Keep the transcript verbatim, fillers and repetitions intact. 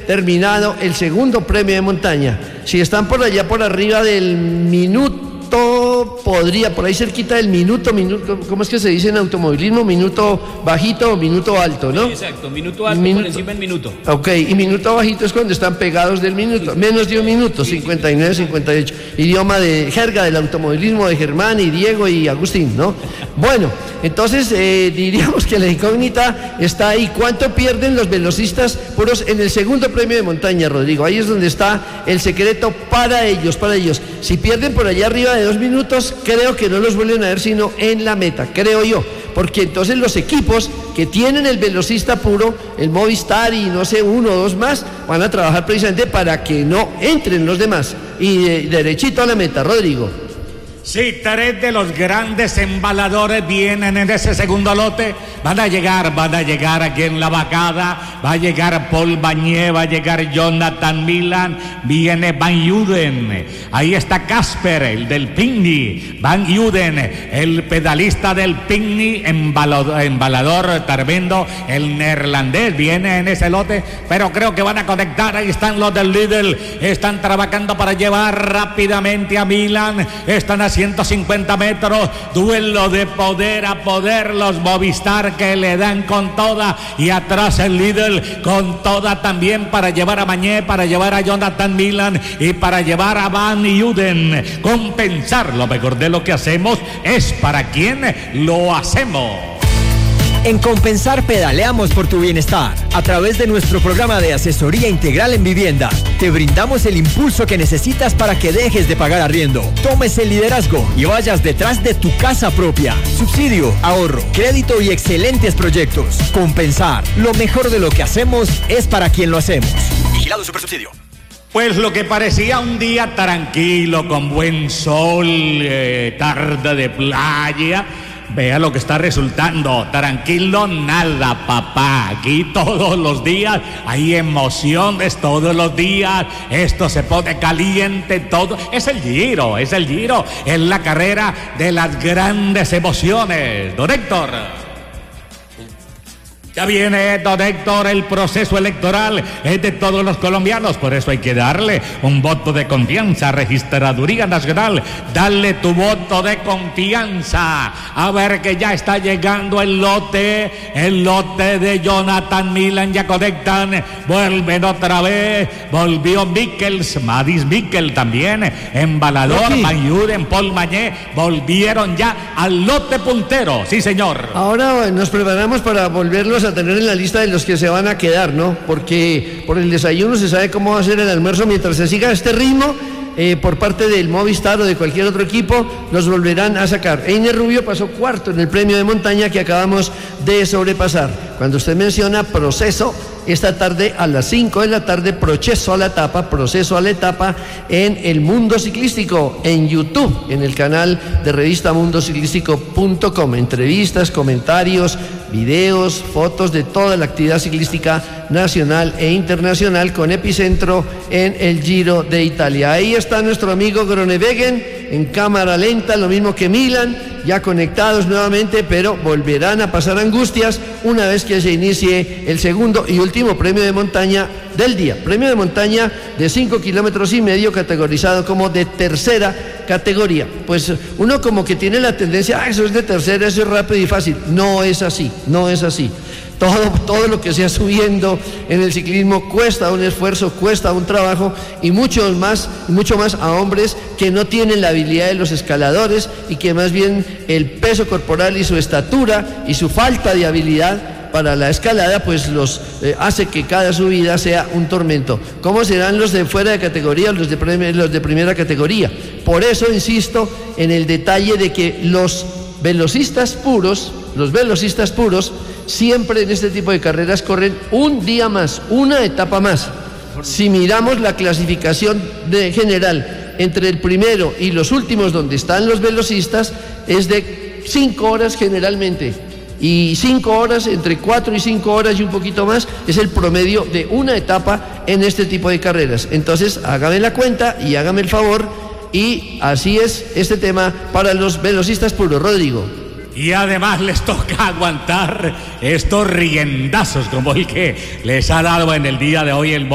terminado el segundo premio de montaña. Si están por allá por arriba del minuto, podría, por ahí cerquita del minuto, minuto, ¿cómo es que se dice en automovilismo? Minuto bajito o minuto alto, ¿no? Sí, exacto, minuto alto minuto, por encima del minuto. Ok, y minuto bajito es cuando están pegados del minuto, menos de un minuto, cincuenta y nueve, cincuenta y ocho. Idioma de jerga del automovilismo de Germán y Diego y Agustín, ¿no? Bueno, entonces eh, diríamos que la incógnita está ahí. ¿Cuánto pierden los velocistas puros en el segundo premio de montaña, Rodrigo? Ahí es donde está el secreto para ellos, para ellos. Si pierden por allá arriba de dos minutos, creo que no los vuelven a ver sino en la meta, creo yo, porque entonces los equipos que tienen el velocista puro, el Movistar y no sé, uno o dos más, van a trabajar precisamente para que no entren los demás, y de, derechito a la meta, Rodrigo. Sí, tres de los grandes embaladores vienen en ese segundo lote. Van a llegar, van a llegar aquí en la vacada. Va a llegar Paul Bagné, va a llegar Jonathan Milan. Viene Van Uden. Ahí está Casper, el del Pigny. Van Uden, el pedalista del Pigny, embalador, embalador tremendo. El neerlandés viene en ese lote, pero creo que van a conectar. Ahí están los del Lidl. Están trabajando para llevar rápidamente a Milan. Están haciendo ciento cincuenta metros, duelo de poder a poder, los Movistar que le dan con toda, y atrás el Lidl con toda también para llevar a Bagné, para llevar a Jonathan Milan y para llevar a Van Uden. Compensar lo mejor de lo que hacemos es para quien lo hacemos. En Compensar pedaleamos por tu bienestar. A través de nuestro programa de asesoría integral en vivienda, te brindamos el impulso que necesitas para que dejes de pagar arriendo, tomes el liderazgo y vayas detrás de tu casa propia. Subsidio, ahorro, crédito y excelentes proyectos. Compensar, lo mejor de lo que hacemos es para quien lo hacemos. Vigilado Supersubsidio. Pues lo que parecía un día tranquilo, con buen sol, eh, tarde de playa, vea lo que está resultando. Tranquilo nada, papá. Aquí todos los días hay emociones, todos los días esto se pone caliente, todo. Es el Giro, es el Giro, es la carrera de las grandes emociones. Don Héctor. Ya viene, don Héctor, el proceso electoral es de todos los colombianos, por eso hay que darle un voto de confianza. Registraduría Nacional, dale tu voto de confianza. A ver que ya está llegando el lote, el lote de Jonathan Milan, ya conectan, vuelven otra vez, volvió Mikkels, Madis Mikkel también, embalador, Van Uden, Paul Bagné, volvieron ya al lote puntero, sí señor. Ahora nos preparamos para volverlos a tener en la lista de los que se van a quedar, ¿no? Porque por el desayuno se sabe cómo va a ser el almuerzo. Mientras se siga este ritmo, eh, por parte del Movistar o de cualquier otro equipo, los volverán a sacar. Einer Rubio pasó cuarto en el premio de montaña que acabamos de sobrepasar. Cuando usted menciona proceso, esta tarde a las cinco de la tarde, proceso a la etapa, proceso a la etapa en el Mundo Ciclístico, en YouTube, en el canal de revista mundo ciclístico punto com. Entrevistas, comentarios, videos, fotos de toda la actividad ciclística nacional e internacional, con epicentro en el Giro de Italia. Ahí está nuestro amigo Groenewegen en cámara lenta, lo mismo que Milan, ya conectados nuevamente, pero volverán a pasar angustias una vez que se inicie el segundo y último premio de montaña del día. Premio de montaña de cinco kilómetros y medio, categorizado como de tercera categoría. Pues uno como que tiene la tendencia, ah, eso es de tercera, eso es rápido y fácil. No es así, no es así. Todo, todo lo que sea subiendo en el ciclismo cuesta un esfuerzo, cuesta un trabajo, y mucho más, mucho más a hombres que no tienen la habilidad de los escaladores, y que más bien el peso corporal y su estatura y su falta de habilidad para la escalada pues los eh, hace que cada subida sea un tormento. ¿Cómo serán los de fuera de categoría, los de, pre- los de primera categoría? Por eso insisto en el detalle de que los velocistas puros, los velocistas puros siempre en este tipo de carreras corren un día más, una etapa más. Si miramos la clasificación de general entre el primero y los últimos donde están los velocistas, es de cinco horas generalmente, y cinco horas, entre cuatro y cinco horas y un poquito más, es el promedio de una etapa en este tipo de carreras. Entonces hágame la cuenta y hágame el favor, y así es este tema para los velocistas puros, Rodrigo. Y además les toca aguantar estos riendazos como el que les ha dado en el día de hoy el